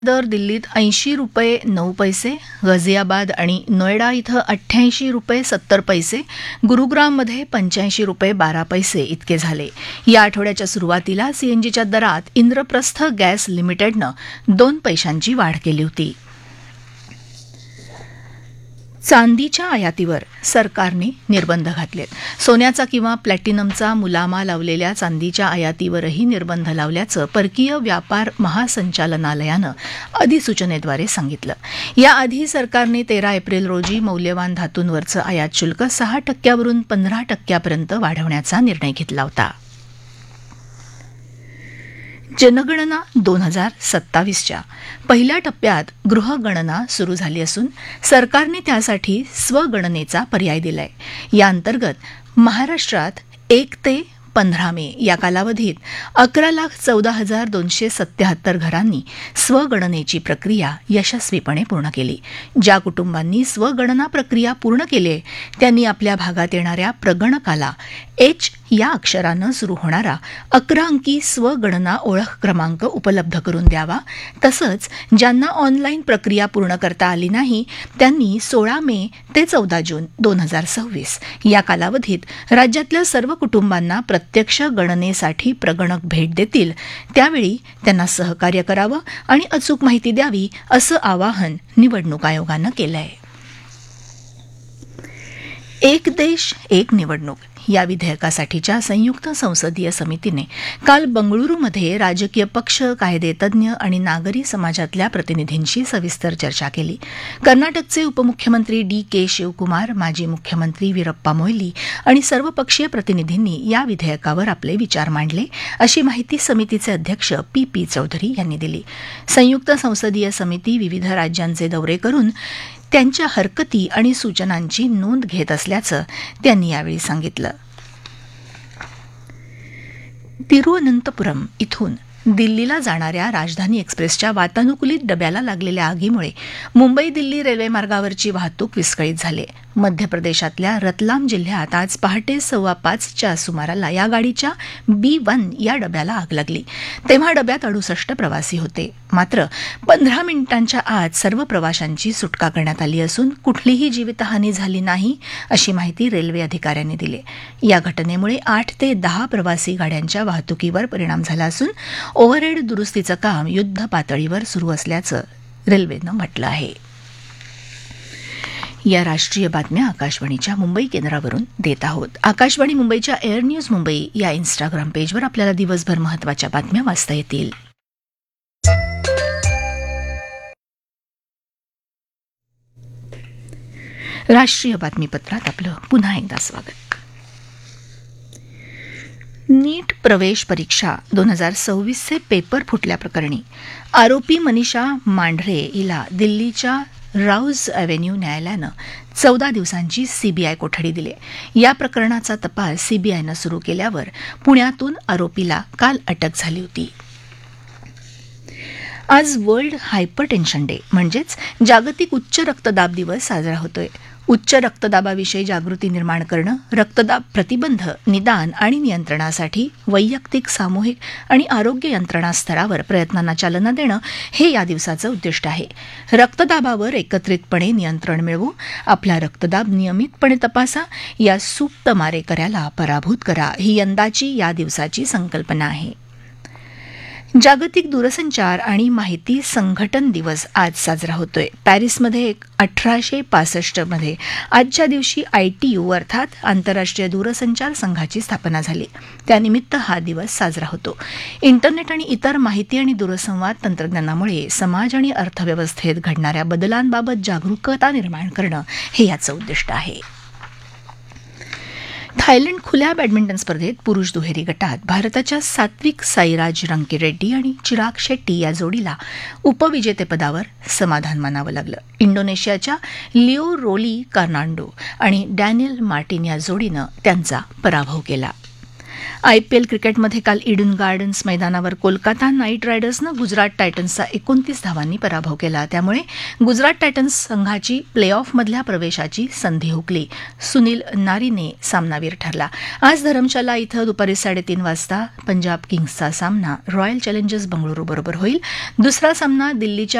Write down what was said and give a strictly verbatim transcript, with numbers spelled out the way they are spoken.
दर दिल्लीत ऐंशी रुपये नऊ पैसे, गाझियाबाद आणि नोएडा इथं अठ्ठ्याऐंशी रुपये सत्तर पैसे, गुरुग्राममध्ये पंच्याऐंशी रुपये बारा पैसे इतके झाले. या आठवड्याच्या सुरुवातीला सीएनजीच्या दरात इंद्रप्रस्थ गॅस लिमिटेडनं दोन पैशांची वाढ केली होती. चांदीच्या आयातीवर सरकारने निर्बंध घातलेत. सोन्याचा किंवा प्लॅटिनमचा मुलामा लावलेल्या चांदीच्या आयातीवरही निर्बंध लावल्याचं परकीय व्यापार महासंचालनालयानं अधिसूचनेद्वारे सांगितलं. याआधी सरकारने तेरा एप्रिल रोजी मौल्यवान धातूंवरचं आयात शुल्क सहा टक्क्यावरून पंधरा टक्क्यापर्यंत वाढवण्याचा निर्णय घेतला होता. जनगणना दोन हजार सत्तावीसच्या पहिल्या टप्प्यात गृहगणना सुरू झाली असून सरकारने त्यासाठी स्वगणनेचा पर्याय दिलाय. या अंतर्गत महाराष्ट्रात एक ते पंधरा मे या कालावधीत अकरा लाख चौदा हजार दोनशे सत्याहत्तर घरांनी स्वगणनेची प्रक्रिया यशस्वीपणे पूर्ण केली. ज्या कुटुंबांनी स्वगणना प्रक्रिया पूर्ण केली त्यांनी आपल्या भागात येणाऱ्या प्रगणकाला एच या अक्षरानं सुरू होणारा अकरा अंकी स्वगणना ओळख क्रमांक उपलब्ध करून द्यावा. तसंच ज्यांना ऑनलाईन प्रक्रिया पूर्ण करता आली नाही त्यांनी सोळा मे ते चौदा जून दोन हजार सव्वीस या कालावधीत राज्यातल्या सर्व कुटुंबांना प्रत्यक्ष गणनेसाठी प्रगणक भेट देतील त्यावेळी त्यांना सहकार्य करावं आणि अचूक माहिती द्यावी असं आवाहन निवडणूक आयोगानं केलं आहे. एक देश एक निवडणूक या विधेयकासाठीच्या संयुक्त संसदीय समितीने काल बंगळुरूमध्ये राजकीय पक्ष, कायदेतज्ञ आणि नागरी समाजातल्या प्रतिनिधींशी सविस्तर चर्चा केली. कर्नाटकचे उपमुख्यमंत्री डी के शिवकुमार, माजी मुख्यमंत्री वीरप्पा मोईली आणि सर्वपक्षीय प्रतिनिधींनी या विधेयकावर आपले विचार मांडले, अशी माहिती समितीचे अध्यक्ष पी पी चौधरी यांनी दिली. संयुक्त संसदीय समिती विविध राज्यांचे दौरे करून त्यांच्या हरकती आणि सूचनांची नोंद घेत असल्याचं त्यांनी यावेळी सांगितलं. तिरुअनंतपुरम इथून दिल्लीला जाणाऱ्या राजधानी एक्सप्रेसच्या वातानुकूलित डब्याला लागलेल्या आगीमुळे मुंबई दिल्ली रेल्वेमार्गावरची वाहतूक विस्कळीत झाली. मध्य प्रदेशातल्या रतलाम जिल्ह्यात आज पहाटे सव्वा पाचच्या सुमाराला या गाडीच्या बी वन या डब्याला आग लागली. तेव्हा डब्यात अडुसष्ट प्रवासी होते. मात्र पंधरा मिनिटांच्या आत सर्व प्रवाशांची सुटका करण्यात आली असून कुठलीही जीवितहानी झाली नाही, अशी माहिती रेल्वे अधिकाऱ्यांनी दिली. या घटनेमुळे आठ ते दहा प्रवासी गाड्यांच्या वाहतुकीवर परिणाम झाला असून ओव्हरहेड दुरुस्तीचं काम युद्ध पातळीवर सुरू असल्याचं रेल्वेनं म्हटलं आहे. या राष्ट्रीय बातम्या आकाशवाणीच्या मुंबई केंद्रावरून देत आहोत. आकाशवाणी मुंबईच्या एअर न्यूज मुंबई या इन्स्टाग्राम पेजवर आपल्याला दिवसभर महत्त्वाच्या बातम्या वाचता येतील. राष्ट्रीय बातमीपत्रात आपलं पुन्हा एकदा स्वागत. नीट प्रवेश परीक्षा दोन हजार सव्वीसचे पेपर फुटल्याप्रकरणी आरोपी मनीषा मांढरे हिला दिल्लीच्या राऊज अव्हेन्यू न्यायालयानं चौदा दिवसांची सीबीआय कोठडी दिली. या प्रकरणाचा तपास सीबीआयनं सुरू केल्यावर पुण्यातून आरोपीला काल अटक झाली होती. आज वर्ल्ड हायपरटेन्शन डे म्हणजेच जागतिक उच्च रक्तदाब दिवस साजरा होतोय. उच्च रक्तदाबाविषयी जागृती निर्माण करणं, रक्तदाब प्रतिबंध, निदान आणि नियंत्रणासाठी वैयक्तिक, सामूहिक आणि आरोग्य यंत्रणा स्तरावर प्रयत्नांना चालना देणं हे या दिवसाचं उद्दिष्ट आहे. रक्तदाबावर एकत्रितपणे नियंत्रण मिळवू, आपला रक्तदाब नियमितपणे तपासा, या सुप्त मारेकऱ्याला पराभूत करा, ही यंदाची या दिवसाची संकल्पना आहे. जागतिक दूरसंचार आणि माहिती संघटन दिवस आज साजरा होतोय. पॅरिसमध्ये अठराशे पासष्ट मध्ये आजच्या दिवशी आयटीयू अर्थात आंतरराष्ट्रीय दूरसंचार संघाची स्थापना झाली. त्यानिमित्त हा दिवस साजरा होतो. इंटरनेट आणि इतर माहिती आणि दूरसंवाद तंत्रज्ञानामुळे समाज आणि अर्थव्यवस्थेत घडणाऱ्या बदलांबाबत जागरूकता निर्माण करणं हे याचं उद्दिष्ट आहे. थायलंड खुल्या बॅडमिंटन स्पर्धेत पुरुष दुहेरी गटात भारताच्या सात्विक साईराज रंकीरेड्डी आणि चिराग शेट्टी या जोडीला उपविजेतेपदावर समाधान मानावं लागलं. इंडोनेशियाच्या लिओ रोली कार्नांडो आणि डॅनियल मार्टिन या जोडीनं त्यांचा पराभव केला. आयपीएल क्रिकेटमध्ये काल ईडन गार्डन्स मैदानावर कोलकाता नाईट रायडर्सनं गुजरात टायटन्सचा एकोणतीस धावांनी पराभव केला. त्यामुळे गुजरात टायटन्स संघाची प्ले ऑफमधल्या प्रवेशाची संधी हुकली. सुनील नारीने सामनावीर ठरला. आज धरमशाला इथं दुपारी साडेतीन वाजता पंजाब किंग्सचा सामना रॉयल चॅलेंजर्स बंगळुरू बरोबर होईल. दुसरा सामना दिल्लीच्या